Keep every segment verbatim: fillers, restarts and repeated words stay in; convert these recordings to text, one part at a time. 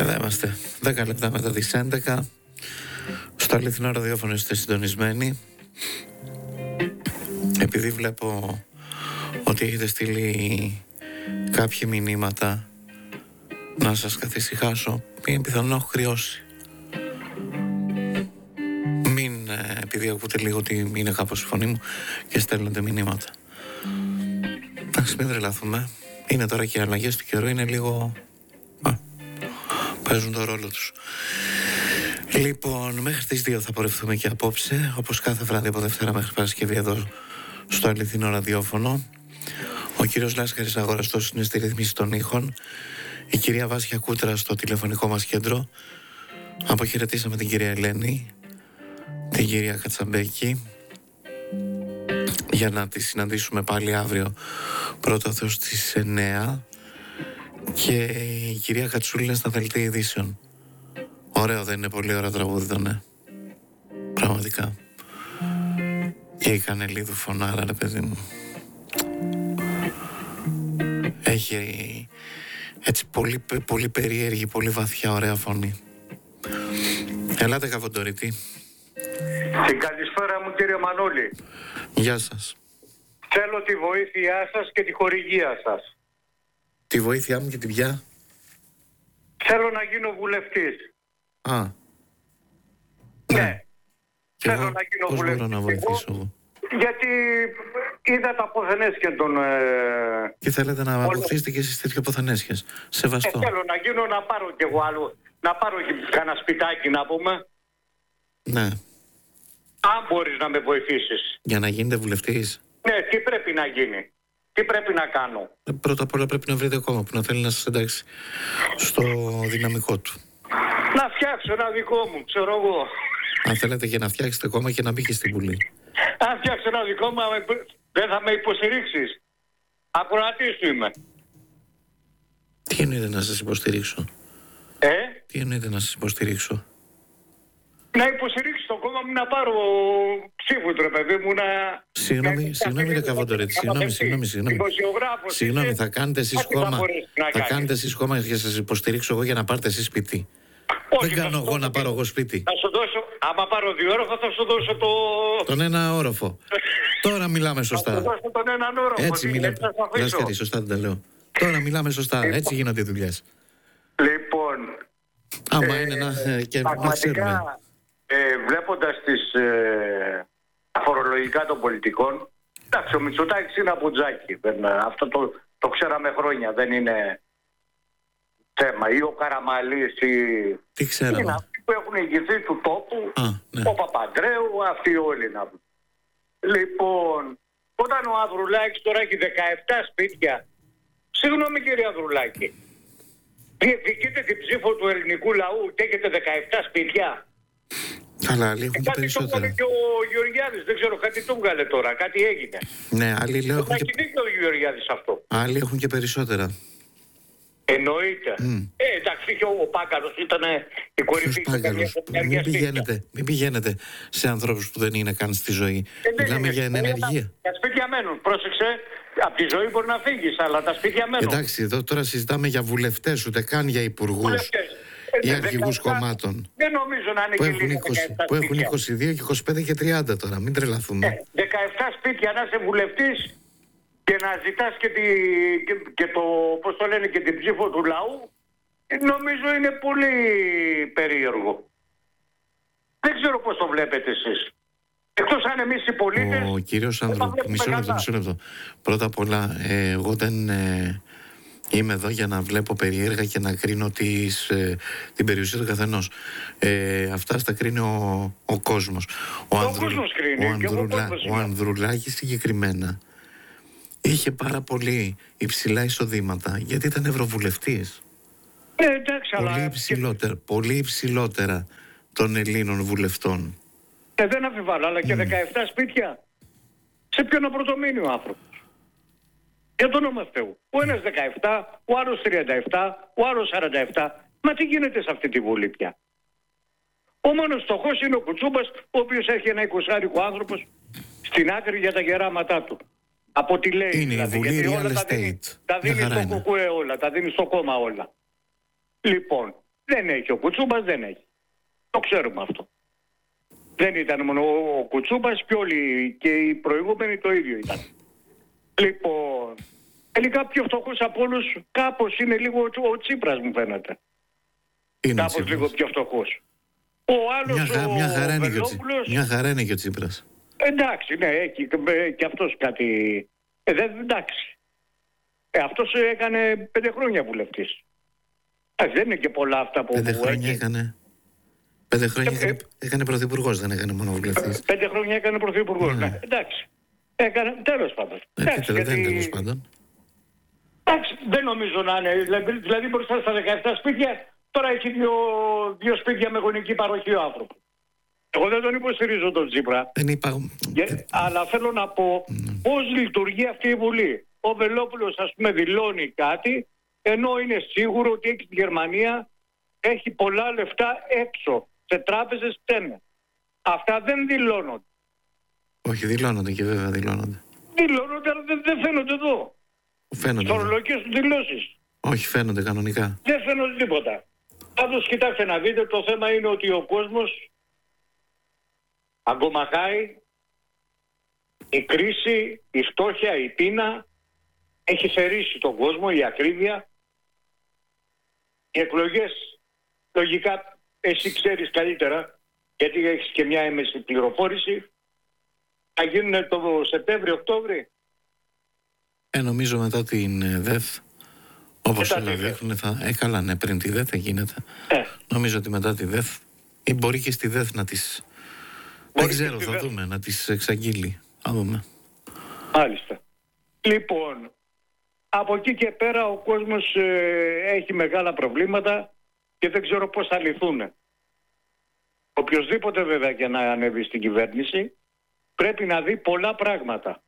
Εδώ είμαστε, δέκα λεπτά μετά τις έντεκα. Στο αληθινό ραδιόφωνο είστε συντονισμένοι. Επειδή βλέπω ότι έχετε στείλει κάποια μηνύματα, να σας καθησυχάσω, είναι πιθανό να έχω κρυώσει. Μην, ε, επειδή ακούτε λίγο ότι είναι κάπως η φωνή μου και στέλνετε μηνύματα. Εντάξει, μην τρελαθούμε. Είναι τώρα και οι αλλαγές του καιρού, είναι λίγο... Α, παίζουν το ρόλο τους. Λοιπόν, μέχρι τις δύο θα πορευτούμε και απόψε, όπως κάθε βράδυ από Δευτέρα μέχρι Παρασκευή εδώ στο αληθινό ραδιόφωνο. Ο κύριος Λάσκαρης Αγοραστός είναι στη ρύθμιση των ήχων. Η κυρία Βάσια Κούτρα στο τηλεφωνικό μας κέντρο. Αποχαιρετήσαμε την κυρία Ελένη, την κυρία Κατσαμπέκη, για να τη συναντήσουμε πάλι αύριο πρώτο Θεός στις εννέα. Και η κυρία Κατσούλη είναι στα δελτία ειδήσεων. Ωραίο, δεν είναι? Πολύ ωραίο τραγούδι το, ναι. Πραγματικά. Και η Κανελίδου φωνάρα, ρε παιδί μου. Έχει έτσι πολύ, πολύ περίεργη, πολύ βαθιά, ωραία φωνή. Ελάτε Καβοντορητή. Την καλησπέρα μου, κύριε Μανώλη. Γεια σας. Θέλω τη βοήθειά σας και τη χορηγία σας. Τη βοήθειά μου και την πια? Θέλω να γίνω βουλευτής. Α. Ναι. ναι. Θέλω εγώ, να γίνω πώς βουλευτής. μπορώ να βοηθήσω εγώ? Γιατί είδα τα ποθενέσχες των... Ε... Και θέλετε να όλο... αποκτήσετε και εσείς τέτοιο ποθενέσχες. Σεβαστό. Ε, θέλω να γίνω, να πάρω κι εγώ άλλο. Να πάρω και κανένα σπιτάκι, να πούμε. Ναι. Αν μπορείς να με βοηθήσεις. Για να γίνετε βουλευτής. Ναι, τι πρέπει να γίνει. Τι πρέπει να κάνω. Ε, πρώτα απ' όλα πρέπει να βρείτε κόμμα που να θέλει να σας εντάξει στο δυναμικό του. Να φτιάξω ένα δικό μου, ξέρω εγώ. Αν θέλετε και να φτιάξετε κόμμα και να μπει και στην Βουλή. Αν φτιάξω ένα δικό μου, δεν θα με υποστηρίξεις. Ακροατής του είμαι. Τι εννοείται να σας υποστηρίξω? Ε? Τι εννοείται να σας υποστηρίξω? Να υποστηρίξεις το κόμμα μου, να πάρω ψήφου του, ρε παιδί μου, να... Συγγνώμη, να... συγγνώμη ρε Καβοντορέτη, συγγνώμη, συγγνώμη, συγγνώμη. Συγγνώμη, θα κάνετε εσείς κόμμα, θα κάνετε εσείς κόμμα για να σας υποστηρίξω εγώ για να πάρετε εσείς σπίτι? Όχι, δεν κάνω εγώ να πάρω εγώ σπίτι. Θα σου δώσω, άμα πάρω δύο όροφο θα σου δώσω το... Τον ένα όροφο. Τώρα μιλάμε σωστά. Θα σου δώσω τον έναν όροφο. Έτσι μιλάμε. Λάσκαρη, σωστά δεν τα λέω. Τώρα μιλάμε σωστά. Έτσι γίνονται οι δουλειές. Λοιπόν... Άμα ε, είναι να, ε, και πραγματικά, να ξέρουμε. Ε, βλέποντας τις ε, φορολογικά των πολιτικών, εντάξει, ο Μητσοτάκης είναι από τζάκι. Δεν, αυτό το, το ξέραμε χρόνια, δεν είναι θέμα. Ή ο Καραμαλής ή... Τι ξέραμε? Είναι αυτοί που έχουν ηγηθεί του τόπου. Α, ναι. Ο Παπαντρέου, αυτοί όλοι να πούν. Λοιπόν, όταν ο Ανδρουλάκης τώρα έχει δεκαεπτά σπίτια, συγγνώμη κύριε Ανδρουλάκη, διεκδικείτε την ψήφο του ελληνικού λαού και έχετε δεκαεπτά σπίτια. Αλλά άλλοι έχουν ε, και περισσότερα. Κάτι το έβγαλε και ο Γεωργιάδης, δεν ξέρω, κάτι το έβγαλε τώρα, κάτι έγινε. Ναι, άλλοι λέω έχουν και... και... δίκιο ο Γεωργιάδης αυτό. Άλλοι έχουν και περισσότερα. Εννοείται. Mm. Ε, εντάξει, και ο Πάγκαλος ήταν η κορυφή. Μην πηγαίνετε, μην πηγαίνετε σε ανθρώπους που δεν είναι καν στη ζωή. Ε, Μιλάμε για ενεργεία. Τα σπίτια μένουν, πρόσεξε. Από τη ζωή μπορεί να φύγεις, αλλά τα σπίτια μένουν. Εντάξει, εδώ τώρα συζητάμε για βουλευτές, ούτε καν για υπουργούς ή ε, αρχηγούς κομμάτων. Δεν νομίζω να είναι που και έχουν, είκοσι, που έχουν είκοσι δύο και είκοσι πέντε και τριάντα τώρα, μην τρελαθούμε. Ε, δεκαεπτά σπίτια να είσαι βουλευτής και να ζητάς και, τη, και, και το, πώς το λένε, και την ψήφο του λαού, νομίζω είναι πολύ περίεργο. Δεν ξέρω πώς το βλέπετε εσείς. Εκτός αν εμείς οι πολίτες... Ο κύριος Ανδρου... Μισό λεπτό, μισό λεπτό. Πρώτα απ' όλα, ε, εγώ δεν ε, είμαι εδώ για να βλέπω περίεργα και να κρίνω τις, ε, την περιουσία του καθενός. Ε, αυτά στα κρίνει ο, ο κόσμος. Ο, ο Ανδρου... κόσμος κρίνει. Ο, Ανδρουλα... ο Ανδρουλάκης συγκεκριμένα είχε πάρα πολύ υψηλά εισοδήματα γιατί ήταν ευρωβουλευτής. Ε, εντάξει, πολύ, αλλά... υψηλότερα, πολύ υψηλότερα των Ελλήνων βουλευτών. Ε, δεν αμφιβάλλω, αλλά και mm. δεκαεπτά σπίτια. Σε ποιο να πρωτομείνει ο άνθρωπος? Για το όνομα Θεού. Ο ένας δεκαεπτά, ο άλλος τριάντα επτά, ο άλλος σαράντα επτά. Μα τι γίνεται σε αυτή τη Βουλή πια? Ο μόνος στοχός είναι ο Κουτσούμπας, ο οποίος έχει ένα εικοσάρικο άνθρωπος στην άκρη για τα γεράματά του. Από τι λέει. Είναι δηλαδή, η Βουλή Real όλα Estate. Τα δίνει, τα δίνει στο κουκουέ όλα, τα δίνει στο κόμμα όλα. Λοιπόν, Δεν έχει. Ο Κουτσούμπας δεν έχει. Το ξέρουμε αυτό. Δεν ήταν μόνο ο Κουτσούμπας και όλοι και οι προηγούμενοι το ίδιο ήταν. Λοιπόν, τελικά πιο φτωχός από όλους κάπως είναι λίγο ο Τσίπρας μου φαίνεται. Είναι κάπως Τσίπρας. λίγο πιο φτωχός. Ο άλλος Μια, ο μια, χαρά είναι και ο, Βελόπουλος... μια χαρά είναι και ο Τσίπρας. Εντάξει, ναι, έχει και αυτός κάτι... Ε, δεν, εντάξει. Ε, αυτός έκανε πέντε χρόνια βουλευτής. Εντάξει, δεν είναι και πολλά αυτά που... Πέντε χρόνια έχει. έκανε... Πέντε χρόνια Ε, έκανε, έκανε πρωθυπουργός, δεν έκανε μόνο βουλευτής. Πέντε χρόνια έκανε πρωθυπουργός, ναι. ναι. Εντάξει. Έκανε, τέλος πάντων. Ε, Εντάξει, δεν είναι γιατί... τέλος πάντων. Εντάξει, δεν νομίζω να είναι. Δηλαδή, δηλαδή μπροστά στα δεκαεπτά σπίτια, τώρα έχει δύο, δύο σπίτια με γονική παροχή ο άνθρωπος. Εγώ δεν τον υποστηρίζω τον Τσίπρα. Δεν είπα... Και, αλλά θέλω να πω mm. πώς λειτουργεί αυτή η Βουλή. Ο Βελόπουλος, ας πούμε, δηλώνει κάτι, ενώ είναι σίγουρο ότι έχει στη Γερμανία έχει πολλά λεφτά έξω, σε τράπεζες ξένες. Αυτά δεν δηλώνονται. Όχι, δηλώνονται και βέβαια δηλώνονται. Δηλώνονται, αλλά δεν, δεν φαίνονται εδώ. Φαίνονται. Φορολογικές του δηλώσεις. Όχι, φαίνονται κανονικά. Δεν φαίνονται τίποτα. Πάντως, κοιτάξτε να δείτε, το θέμα είναι ότι ο κόσμος αγκομαχάει, η κρίση, η φτώχεια, η πείνα έχει θερήσει τον κόσμο, η ακρίβεια. Οι εκλογές, λογικά, εσύ ξέρεις καλύτερα, γιατί έχεις και μια έμεση πληροφόρηση, θα γίνουν το Σεπτέμβριο-Οκτώβριο. Ε, νομίζω μετά την ΔΕΘ, όπως όλα ΔΕΘ. δείχνουν, θα... Ε, καλά, ναι, πριν τη ΔΕΘ θα γίνεται. Ε. Νομίζω ότι μετά τη ΔΕΘ, ή μπορεί και στη ΔΕΘ να τις... Δεν ξέρω, θα ΔΕΘ. δούμε, να τις εξαγγείλει. Θα δούμε. Μάλιστα. Λοιπόν, από εκεί και πέρα ο κόσμος ε, έχει μεγάλα προβλήματα και δεν ξέρω πώς θα λυθούν. Οποιοςδήποτε βέβαια και να ανέβει στην κυβέρνηση πρέπει να δει πολλά πράγματα.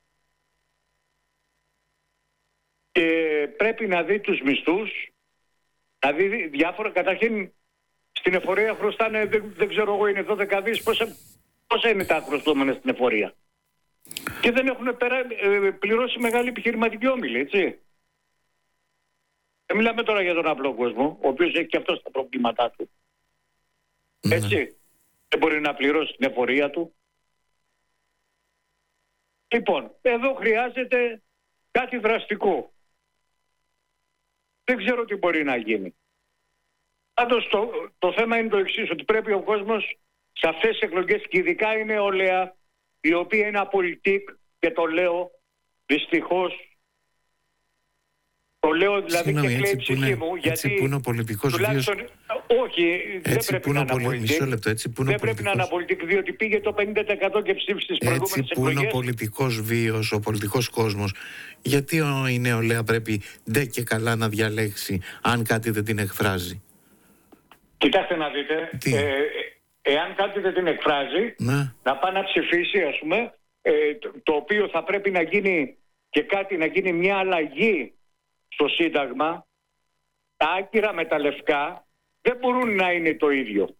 Και πρέπει να δει τους μισθούς, να δει διάφορα. Καταρχήν στην εφορία χρωστάνε, δεν, δεν ξέρω εγώ, είναι δώδεκα δις. Πόσα, πόσα είναι τα χρωστούμενα στην εφορία. Και δεν έχουν πέρα, ε, πληρώσει μεγάλη επιχειρηματική όμιλη, έτσι. Δεν μιλάμε τώρα για τον απλό κόσμο, ο οποίος έχει και αυτός τα προβλήματά του. Mm. Έτσι. Δεν μπορεί να πληρώσει την εφορία του. Λοιπόν, εδώ χρειάζεται κάτι δραστικό. Δεν ξέρω τι μπορεί να γίνει. Πάντως το, το θέμα είναι το εξής, ότι πρέπει ο κόσμος σε αυτές τις εκλογές, και ειδικά η νεολαία, η οποία είναι απολυτικ, και το λέω δυστυχώς, το λέω δηλαδή Συγνώμη, και κλαίει η ψυχή μου, γιατί έτσι που είναι ο πολιτικός βίος... Όχι, δεν πρέπει να είναι απολυτικ. Δεν πρέπει να είναι απολυτικ, διότι πήγε το πενήντα τοις εκατό και ψήφισε στις προηγούμενες εκλογές. Έτσι που εκλογές. είναι ο πολιτικός βίος, ο πολιτικός κόσμος, γιατί ο, η νεολαία πρέπει ντε και καλά να διαλέξει αν κάτι δεν την εκφράζει? Κοιτάξτε να δείτε, ε, εάν κάτι δεν την εκφράζει, να, να πάει να ψηφίσει, ας πούμε, ε, το, το οποίο θα πρέπει να γίνει και κάτι, να γίνει μια αλλαγή στο Σύνταγμα. Τα άκυρα με τα λευκά δεν μπορούν να είναι το ίδιο.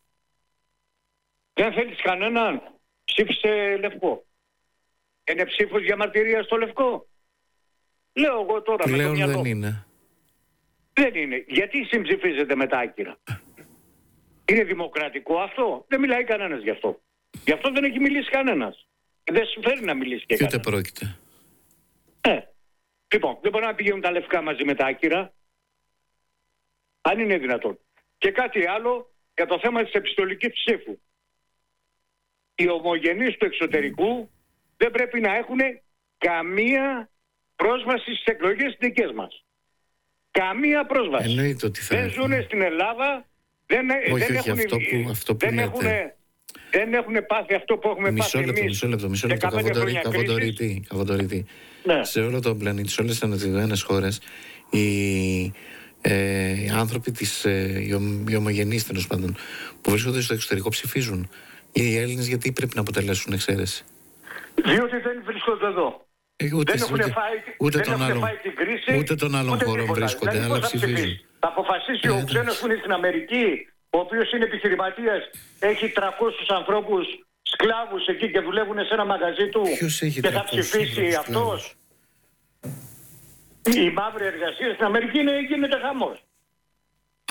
Δεν θέλεις κανέναν, ψήφισε λευκό. Είναι ψήφος διαμαρτυρίας στο λευκό. Λέω εγώ τώρα με το μυαλό. δεν είναι. Δεν είναι. Γιατί συμψηφίζεται με τα άκυρα? Είναι δημοκρατικό αυτό? Δεν μιλάει κανένας γι' αυτό. Γι' αυτό δεν έχει μιλήσει κανένας. Δεν συμφέρει να μιλήσει και, και ούτε κανένας. πρόκειται. Ε, λοιπόν, δεν μπορεί να πηγαίνουν τα λευκά μαζί με τα άκυρα. Αν είναι δυνατόν. Και κάτι άλλο για το θέμα της επιστολικής ψήφου. Οι ομογενείς του εξωτερικού δεν πρέπει να έχουν καμία πρόσβαση στις εκλογές δικές μας. Καμία πρόσβαση. Εννοείται ότι θα δεν ζουν στην Ελλάδα, δεν, όχι, δεν όχι, έχουν, αυτό που, αυτό που δεν, έχουν, δεν έχουν πάθει αυτό που έχουμε μισό πάθει λεπτό, εμείς. Μισό λεπτό, μισό λεπτό, καβοντορητή, καβοντορητή. Ναι. Σε όλο τον πλανήτη, σε όλες τις αναδεδομένες χώρες, οι, ε, οι άνθρωποι της, ε, οι ομογενείς τέλος πάντων, που βρίσκονται στο εξωτερικό ψηφίζουν. Οι Έλληνες γιατί πρέπει να αποτελέσουν εξαίρεση? Διότι δεν βρίσκονται εδώ. Ε, ούτε, δεν έχουν ούτε, φάει, ούτε, δεν τον έχουν άλλο, φάει την κρίση, ούτε των άλλων ούτε χωρών τίποτα. βρίσκονται, δηλαδή, αλλά θα ψηφίζουν. Θα αποφασίσει ε, ο ξένος που είναι στην Αμερική, ο οποίος είναι επιχειρηματίας, έχει τριακόσιους ανθρώπους σκλάβους εκεί και δουλεύουν σε ένα μαγαζί του, και θα ψηφίσει αυτός. Η μαύρη εργασία στην Αμερική είναι, γίνεται χαμός.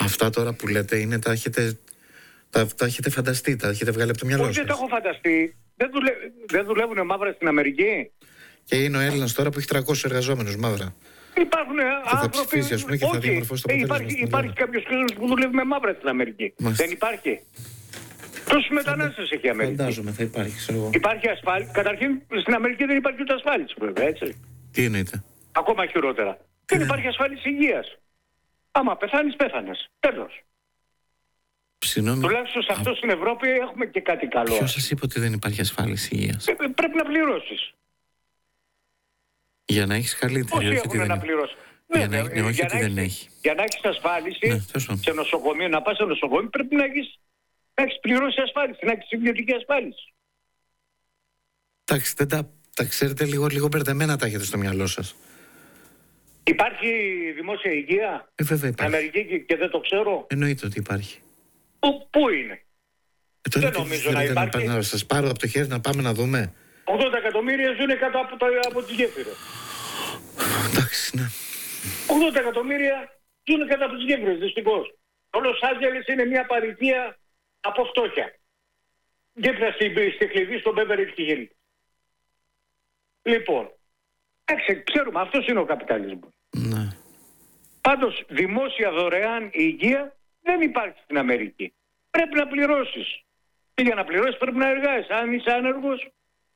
Αυτά τώρα που λέτε είναι τα έχετε, τα, τα έχετε φανταστεί, τα έχετε βγάλει από το μυαλό σας. Όχι, δεν τα έχω φανταστεί. Δεν, δουλε... δεν δουλεύουν μαύρα στην Αμερική. Και είναι ο Έλληνας τώρα που έχει τριακόσιους εργαζόμενους μαύρα. Υπάρχουν και άνθρωποι... θα ψηφίσει, ας πούμε, και όχι, θα διαμορφώσει το ε, αποτέλεσμα. υπάρχει, υπάρχει κάποιος κόσμος που δουλεύει με μαύρα στην Αμερική. Μάλιστα. Δεν υπάρχει. Τόσους μετανάστες έχει η Αμερική. Φαντάζομαι θα υπάρχει, ξέρω εγώ. Υπάρχει ασφάλιση. Καταρχήν στην Αμερική δεν υπάρχει ούτε ασφάλιση, βέβαια, έτσι. Τι εννοείται? Ακόμα χειρότερα. Δεν ναι. υπάρχει ασφάλιση υγείας. Άμα πεθάνεις, πέθανες. Τέλος. Συγγνώμη. Τουλάχιστον σε αυτό στην Ευρώπη έχουμε και κάτι καλό. Ποιος σας είπε ότι δεν υπάρχει ασφάλιση υγείας? Ε, πρέπει να πληρώσεις. Για να έχεις καλύτερη. Όσοι όχι έχουν να πληρώσουν. Για να, ναι, ναι, όχι για ότι να δεν έχεις, έχει. Για να έχεις ασφάλιση Ναι, σε νοσοκομείο, να πας σε νοσοκομείο, πρέπει να έχεις, να έχεις πληρώσει ασφάλιση, να έχεις ιδιωτική ασφάλιση. Εντάξει, δεν τα, τα ξέρετε λίγο, λίγο μπερδεμένα τα έχετε στο μυαλό σας. Υπάρχει δημόσια υγεία Ε, βέβαια στην υπάρχει. Αμερική και, και δεν το ξέρω. Εννοείται ότι υπάρχει. Πού, πού είναι? Ε, τώρα Δεν τι νομίζω θέλετε να υπάρχει. Να, να σας πάρω από το χέρι να πάμε να δούμε. ογδόντα εκατομμύρια ζουν κάτω από, το, από τις γέφυρες. Εντάξει, ναι. ογδόντα εκατομμύρια ζουν κάτω από τις γέφυρες, δυστυχώς. Το Λος Άντζελες είναι μια παροικία από φτώχεια. Δίπλα στη, στη κλειδί στον Beverly Hills. Λοιπόν, εντάξει, ξέρουμε, αυτός είναι ο καπιταλισμός. Ναι. Πάντως, δημόσια δωρεάν υγεία δεν υπάρχει στην Αμερική. Πρέπει να πληρώσεις. Και για να πληρώσεις πρέπει να εργάζεσαι. Αν είσαι άνεργος,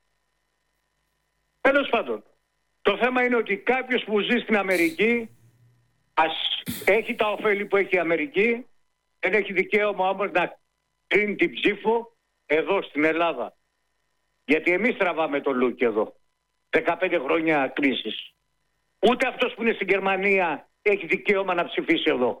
τέλος πάντων. Το θέμα είναι ότι κάποιος που ζει στην Αμερική, ας έχει τα ωφέλη που έχει η Αμερική, δεν έχει δικαίωμα όμως να κρίνει την ψήφο εδώ στην Ελλάδα. Γιατί εμείς τραβάμε το λούκι εδώ. δεκαπέντε χρόνια κρίσης. Ούτε αυτός που είναι στην Γερμανία έχει δικαίωμα να ψηφίσει εδώ.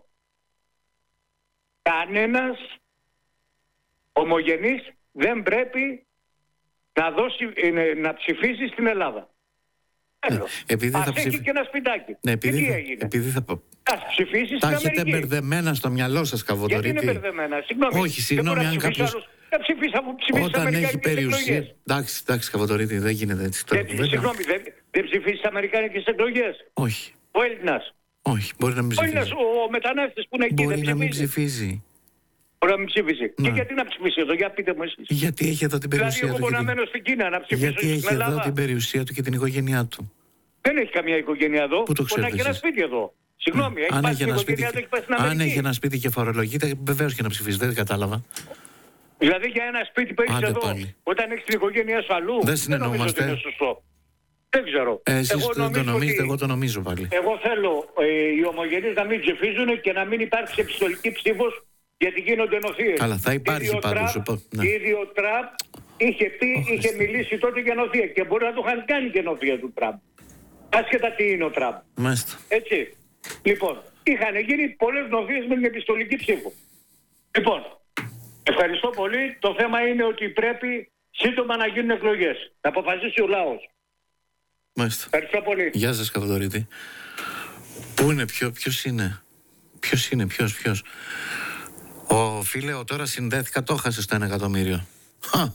Κανένας ομογενής δεν πρέπει να, δώσει, να ψηφίσει στην Ελλάδα. Ναι, επειδή Ας θα έχει ψηφ... και ένα σπιτάκι. Ναι, επειδή, και τι θα... έγινε? επειδή θα... Ας ψηφίσει στην Τα Αμερική. έχετε μπερδεμένα στο μυαλό σας, Καβοδωρίτη. Γιατί είναι μπερδεμένα? Συγγνώμη. Όχι, συγγνώμη, αν κάποιος... Να ψηφίσει αφού ψηφίσει Όταν έχει αμερικάνικες περιουσία... εκλογές. Εντάξει, εντάξει, Καβοδωρίτη, δεν γίνεται έτσι. Τώρα, Γιατί, βέβαια... συγγνώμη, δεν, δεν ψηφίσει αμερικάνικες εκλογές? Όχι. Ο Έλληνας. Όχι, μπορεί να μην Ο Έλληνας, ψηφίζει. ο, ο μετανάστης που είναι εκεί Μπορεί δεν να μην ψηφίζει. ψηφίζει. Μπορεί να μην ψηφίσει. Ναι. Και γιατί να ψηφίσει εδώ, για πείτε μου εσείς. Γιατί έχει εδώ την Δηλαδή περιουσία εγώ του. μπορώ και να την- μένω στην Κίνα να ψηφίσω Γιατί στην έχει εδώ Ελλάδα. την περιουσία του και την οικογένειά του. Δεν έχει καμία οικογένεια εδώ. Πού το Μπορεί να ξέρετε έχει ένα εσείς? σπίτι εδώ. Συγγνώμη, έχει αν πάει έχει στην ένα σπίτι, οικογένειά του, έχει πάει στην αν Αμερική. έχει ένα σπίτι και φορολογείται, βεβαίως και να ψηφίσει. Δεν κατάλαβα. Δηλαδή για ένα σπίτι που έχεις Άντε εδώ, πάλι. όταν έχεις την οικογένειά σου αλλού, Δεν νομίζω συνεννοούμαστε. ότι είναι σωστό. Δεν ξέρω. Ε, εσείς Εγώ δεν το νομίζω νομίζετε, ότι- εγώ το νομίζω πάλι. Εγώ θέλω ε, οι ομογενείς να μην ψηφίζουν και να μην υπάρξει επιστολική ψήφος γιατί γίνονται νοθείες. Καλά, θα υπάρχει Ήδη ο πάντως, Τραμπ- οπό- ναι. Ήδη ο Τραμπ είχε πει, Ω, είχε Χριστέ. μιλήσει τότε για νοθεία και μπορεί να το είχαν κάνει και νοθεία του Τραμπ. Άσχετα τι είναι ο Τραμπ. Μάλιστα. Έτσι. Λοιπόν, είχαν γίνει πολλές νοθείες με την επιστολική ψήφο. Λοιπόν, ευχαριστώ πολύ. Το θέμα είναι ότι πρέπει σύντομα να γίνουν εκλογές. Να αποφασίσει ο λαός. Μάλιστα. Ευχαριστώ πολύ. Γεια σας, Καβοδωρίτη. Πού είναι, ποιο, ποιος είναι. Ποιος είναι, ποιος, ποιος. Ο φίλε, ο τώρα συνδέθηκα, το έχασε στο ένα εκατομμύριο. Χα.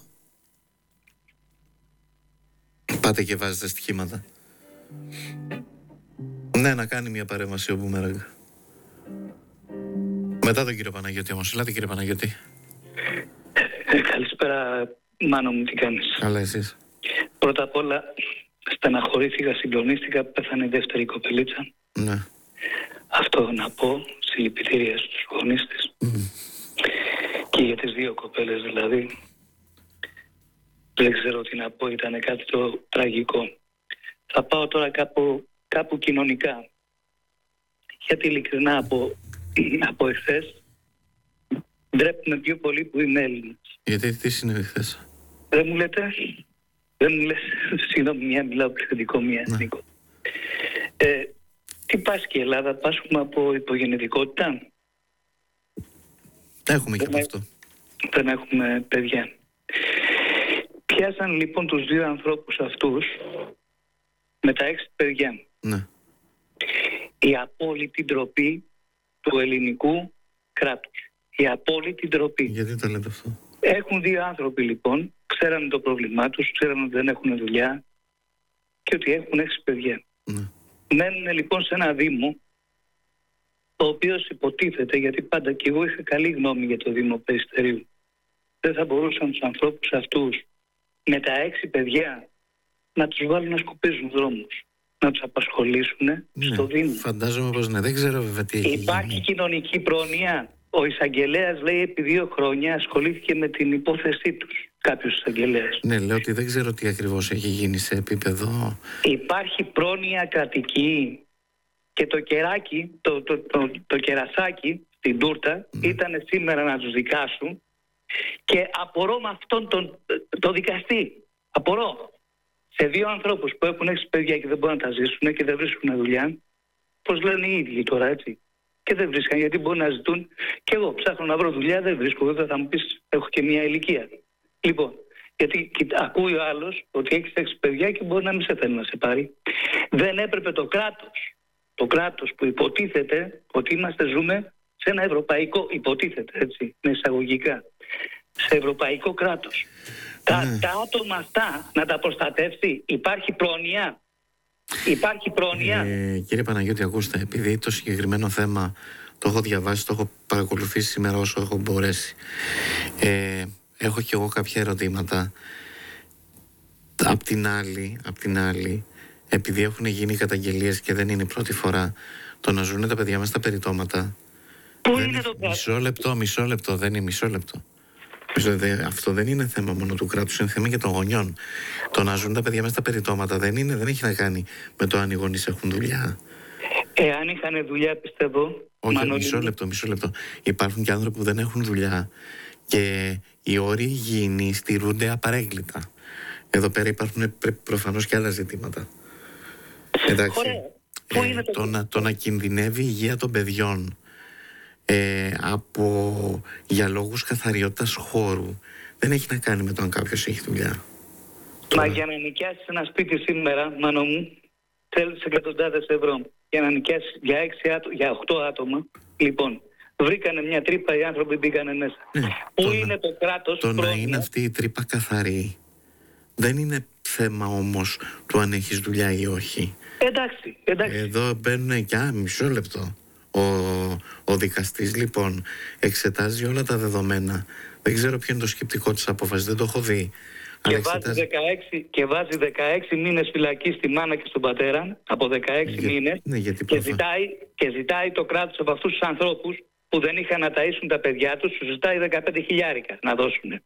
Πάτε και βάζετε στοιχήματα. Ναι, να κάνει μια παρέμβαση ο Μπούμεραγκ. Μετά τον κύριο Παναγιώτη όμως. Ελάτε κύριε Παναγιώτη. Ε, καλησπέρα, Μάνο μου, τι κάνεις? Καλά εσείς. Πρώτα απ' όλα, στεναχωρήθηκα, συγκλονίστηκα που πέθανε η δεύτερη κοπελίτσα. Ναι. Αυτό να πω, συλληπιτήρια στους γονείς της. Και για τις δύο κοπέλες δηλαδή. Δεν ξέρω τι να πω, ήταν κάτι το τραγικό. Θα πάω τώρα κάπου, κάπου κοινωνικά. Γιατί ειλικρινά από, από εχθές ντρέπουμε πιο πολύ που είμαι Έλληνας. Γιατί τι συνέβη χθες. Δεν μου λέτε, δεν μου λες, συγγνώμη, μια μιλάω πληθυντικό, μια Ναι. εθνικό. Ε, τι πάσχει η Ελλάδα, πάσχουμε από υπογεννητικότητα, Έχουμε και Δεν από έ- αυτό. δεν έχουμε παιδιά. Πιάσαν λοιπόν τους δύο ανθρώπους αυτούς με τα έξι παιδιά. Ναι. Η απόλυτη ντροπή του ελληνικού κράτους. Η απόλυτη ντροπή. Γιατί το λέτε αυτό. Έχουν δύο άνθρωποι λοιπόν, ξέρανε το πρόβλημά τους, ξέρανε ότι δεν έχουν δουλειά και ότι έχουν έξι παιδιά. Ναι. Μένουν λοιπόν σε ένα δήμο ο οποίος υποτίθεται, γιατί πάντα και εγώ είχα καλή γνώμη για το Δήμο Περιστερίου, δεν θα μπορούσαν τους ανθρώπους αυτούς με τα έξι παιδιά να τους βάλουν να σκουπίζουν δρόμους, να τους απασχολήσουν ναι, στο Δήμο. Φαντάζομαι πως ναι, δεν ξέρω βέβαια τι έχει Υπάρχει γίνει. κοινωνική πρόνοια. Ο εισαγγελέας λέει επί δύο χρόνια ασχολήθηκε με την υπόθεσή τους. Κάποιος εισαγγελέας. Ναι, λέω ότι δεν ξέρω τι ακριβώς έχει γίνει σε επίπεδο. Υπάρχει πρόνοια κρατική και το κεράκι, το, το, το, το κερασάκι στην τούρτα mm. ήταν σήμερα να τους δικάσουν και απορώ με αυτόν τον το δικαστή. Απορώ. Σε δύο ανθρώπους που έχουν έξι παιδιά και δεν μπορούν να τα ζήσουν και δεν βρίσκουν δουλειά, πώς λένε οι ίδιοι τώρα, έτσι. Και δεν βρίσκαν, γιατί μπορεί να ζητούν. Και εγώ ψάχνω να βρω δουλειά, δεν βρίσκω. Βέβαια θα μου πεις, έχω και μια ηλικία. Λοιπόν, γιατί ακούει ο άλλος ότι έχεις έξι παιδιά και μπορεί να μην σε θέλει να σε πάρει. Δεν έπρεπε το κράτος, το κράτος που υποτίθεται ότι είμαστε, ζούμε σε ένα ευρωπαϊκό, υποτίθεται έτσι, με εισαγωγικά, σε ευρωπαϊκό κράτος. Τα, Mm. τα άτομα αυτά να τα προστατεύσει, υπάρχει πρόνοια. Υπάρχει πρόνοια. Ε, κύριε Παναγιώτη, ακούστε, επειδή το συγκεκριμένο θέμα το έχω διαβάσει, το έχω παρακολουθήσει σήμερα όσο έχω μπορέσει. Ε, έχω και εγώ κάποια ερωτήματα. Απ' την άλλη, απ' την άλλη, επειδή έχουν γίνει καταγγελίες και δεν είναι η πρώτη φορά, το να ζουν τα παιδιά μας στα περιτώματα. Πού δεν είναι το κράτος? Μισό λεπτό, μισό λεπτό, δεν είναι μισό λεπτό. Αυτό δεν είναι θέμα μόνο του κράτους, είναι θέμα και των γονιών. Το να ζουν τα παιδιά μέσα στα περιτώματα δεν, είναι, δεν έχει να κάνει με το αν οι γονείς έχουν δουλειά. Εάν είχαν δουλειά, πιστεύω. Όχι, Μανώλη... μισό λεπτό, μισό λεπτό. Υπάρχουν και άνθρωποι που δεν έχουν δουλειά και οι όροι υγιεινής στηρούνται απαρέγκλιτα. Εδώ πέρα υπάρχουν προφανώς και άλλα ζητήματα. Εντάξει. Ωραία. Πού Ε, είναι το... το, να, το να κινδυνεύει η υγεία των παιδιών ε, από, για λόγους καθαριότητας χώρου δεν έχει να κάνει με το αν κάποιος έχει δουλειά. Μα για να νοικιάσεις ένα σπίτι σήμερα, μάνο μου, θέλεις εκατοντάδες ευρώ. Για να νοικιάσεις για, έξι άτο... για οκτώ άτομα, λοιπόν, βρήκανε μια τρύπα, οι άνθρωποι μπήκανε μέσα. Ναι, Πού το είναι να, το κράτος? Το πρόνοια... να είναι αυτή η τρύπα καθαρή δεν είναι θέμα όμως του αν έχεις δουλειά ή όχι. Εντάξει, εντάξει. Εδώ μπαίνουν και α, μισό λεπτό. Ο, ο δικαστής λοιπόν εξετάζει όλα τα δεδομένα. Δεν ξέρω ποιο είναι το σκεπτικό της απόφασης, δεν το έχω δει. Και, Αλλά βάζει εξετάζει... δεκαέξι, και βάζει δεκαέξι μήνες φυλακή στη μάνα και στον πατέρα, από δεκαέξι Για... μήνες, ναι, γιατί και, προφα... ζητάει, και ζητάει το κράτος από αυτούς τους ανθρώπους που δεν είχαν να ταΐσουν τα παιδιά τους, τους ζητάει δεκαπέντε χιλιάρικα να δώσουν.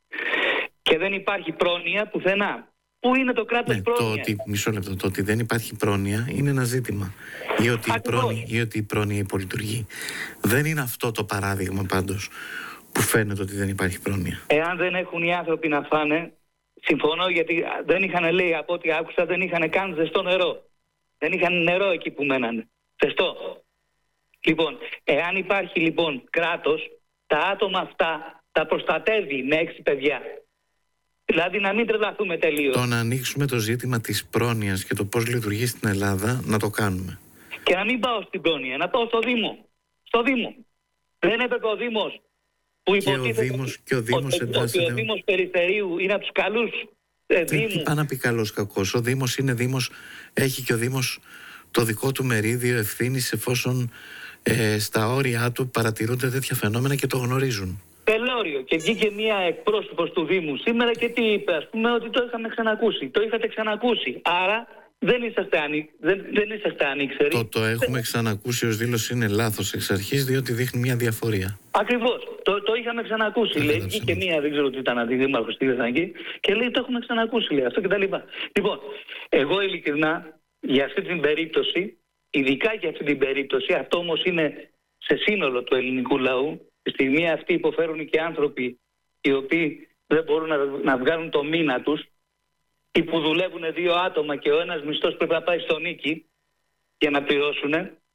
Και δεν υπάρχει πρόνοια πουθενά. Πού είναι το κράτος ναι, πρόνοια? Το ότι, μισό λεπτό, το ότι δεν υπάρχει πρόνοια είναι ένα ζήτημα. Ή ότι, η πρόνοια, ή ότι η πρόνοια υπολειτουργεί. Δεν είναι αυτό το παράδειγμα πάντως που φαίνεται ότι δεν υπάρχει πρόνοια. Εάν δεν έχουν οι άνθρωποι να φάνε, συμφωνώ, γιατί δεν είχαν, λέει, από ό,τι άκουσα, δεν είχαν καν ζεστό νερό. Δεν είχαν νερό εκεί που μένανε. Ζεστό. Λοιπόν, εάν υπάρχει λοιπόν κράτος, τα άτομα αυτά τα προστατεύει με έξι παιδιά. Δηλαδή να μην τρελαθούμε τελείως. Το να ανοίξουμε το ζήτημα της πρόνοιας και το πώς λειτουργεί στην Ελλάδα, να το κάνουμε. Και να μην πάω στην πρόνοια, να πάω στο Δήμο. Στο Δήμο. Δεν έπρεπε ο Δήμος που υποτίθεται... Και ο Δήμος, και ο Δήμος ότι εντάσσεται... ο Δήμος Περιστερίου είναι από τους καλούς ε, Δήμους. Τι πάει να πει καλός κακός. Ο Δήμος είναι Δήμος, έχει και ο Δήμος το δικό του μερίδιο ευθύνης εφόσον ε, στα όρια του παρατηρούνται τέτοια φαινόμενα και το γνωρίζουν. Πελώριο. Και βγήκε μία εκπρόσωπος του Δήμου σήμερα και τι είπε? Ας πούμε ότι το είχαμε ξανακούσει. Το είχατε ξανακούσει. Άρα δεν είσαστε, ανή... δεν, δεν είσαστε ανήξεροι. Το, το έχουμε ξανακούσει ως δήλωση είναι λάθος εξ αρχής, διότι δείχνει μια διαφορία. Ακριβώς. Το, το είχαμε ξανακούσει. Δεν λέει. Βγήκε μία, δεν ξέρω τι ήταν, αντιδήμαρχος, τι ήταν εκεί. Και λέει το έχουμε ξανακούσει, λέει αυτό κτλ. Λοιπόν, εγώ ειλικρινά για αυτή την περίπτωση, ειδικά για αυτή την περίπτωση, αυτό όμως είναι σε σύνολο του ελληνικού λαού. Στη στιγμή αυτή υποφέρουν και άνθρωποι οι οποίοι δεν μπορούν να, να βγάλουν το μήνα τους ή που δουλεύουν δύο άτομα και ο ένας μισθός πρέπει να πάει στο νίκη για να πληρώσουν.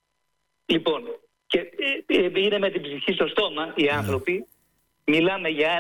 Λοιπόν, και ε, ε, είναι με την ψυχή στο στόμα οι άνθρωποι. Μιλάμε για